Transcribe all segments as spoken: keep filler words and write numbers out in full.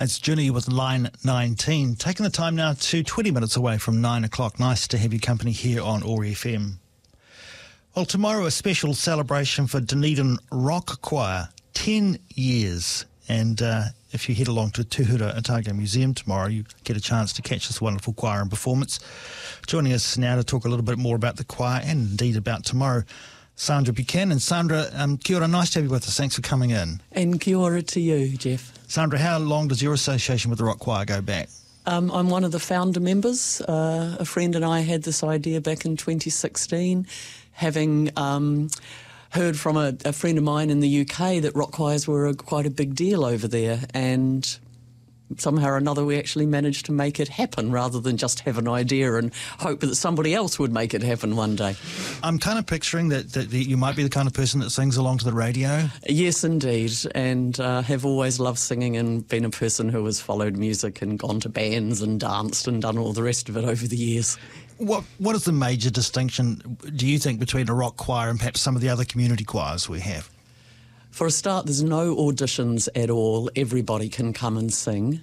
It's Ginny with line nineteen. Taking the time now to twenty minutes away from nine o'clock. Nice to have your company here on O A R F M. Well, tomorrow a special celebration for Dunedin Rock Choir. Ten years. And uh, if you head along to Tuhura Otago Museum tomorrow, you get a chance to catch this wonderful choir and performance. Joining us now to talk a little bit more about the choir and indeed about tomorrow, Sandra Buchanan. Sandra, um, kia ora, nice to have you with us. Thanks for coming in. And kia ora to you, Jeff. Sandra, how long does your association with the Rock Choir go back? Um, I'm one of the founder members. Uh, a friend and I had this idea back in twenty sixteen, having um, heard from a, a friend of mine in the U K that rock choirs were a, quite a big deal over there, and somehow or another we actually managed to make it happen rather than just have an idea and hope that somebody else would make it happen one day. I'm kind of picturing that, that you might be the kind of person that sings along to the radio. Yes, indeed, and uh, have always loved singing and been a person who has followed music and gone to bands and danced and done all the rest of it over the years. What What is the major distinction, do you think, between a rock choir and perhaps some of the other community choirs we have? For a start, there's no auditions at all. Everybody can come and sing.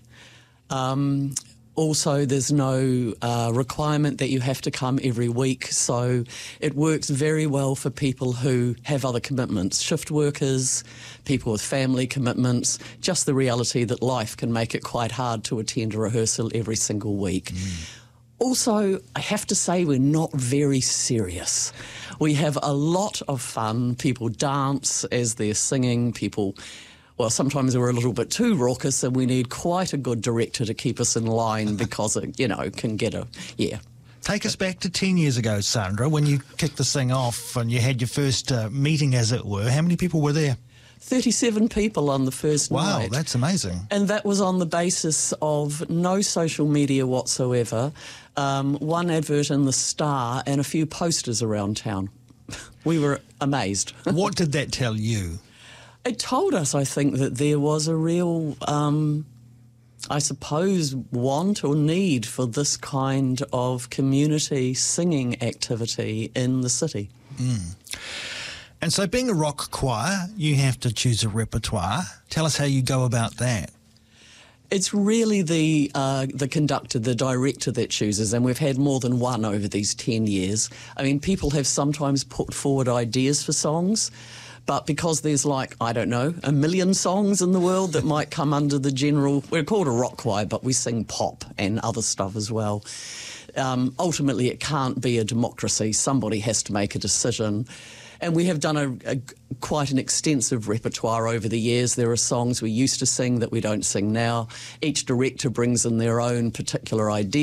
Um, also, there's no uh, requirement that you have to come every week, so it works very well for people who have other commitments, shift workers, people with family commitments, just the reality that life can make it quite hard to attend a rehearsal every single week. Mm. Also, I have to say we're not very serious. We have a lot of fun. People dance as they're singing. People, well, sometimes we're a little bit too raucous and we need quite a good director to keep us in line because it, you know, can get a, yeah. Take us back to ten years ago, Sandra, when you kicked this thing off and you had your first uh, meeting, as it were. How many people were there? thirty-seven people on the first wow, night. Wow, that's amazing. And that was on the basis of no social media whatsoever, um, one advert in the Star and a few posters around town. We were amazed. What did that tell you? It told us, I think, that there was a real, um, I suppose, want or need for this kind of community singing activity in the city. Mm. And so being a rock choir, you have to choose a repertoire. Tell us how you go about that. It's really the uh, the conductor, the director that chooses, and we've had more than one over these ten years. I mean, people have sometimes put forward ideas for songs, but because there's like, I don't know, a million songs in the world that might come under the general, we're called a rock choir, but we sing pop and other stuff as well. Um, ultimately, it can't be a democracy. Somebody has to make a decision. And we have done a, a quite an extensive repertoire over the years. There are songs we used to sing that we don't sing now. Each director brings in their own particular idea.